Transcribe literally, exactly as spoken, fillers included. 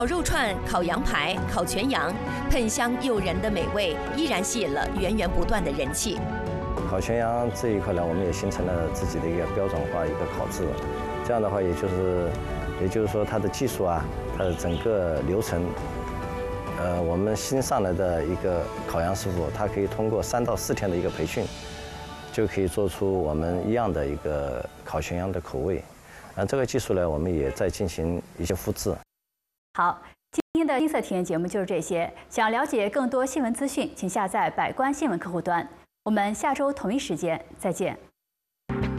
烤肉串、烤羊排、烤全羊，喷香诱人的美味依然吸引了源源不断的人气。 烤全羊这一块呢，我们也形成了自己的一个标准化一个烤制，这样的话，也就是也就是说它的技术啊，它的整个流程，呃，我们新上来的一个烤羊师傅，他可以通过三到四天的一个培训，就可以做出我们一样的一个烤全羊的口味。啊，这个技术呢，我们也在进行一些复制。 好，今天的金色体验节目就是这些。想了解更多新闻资讯，请下载百官新闻客户端。我们下周同一时间再见。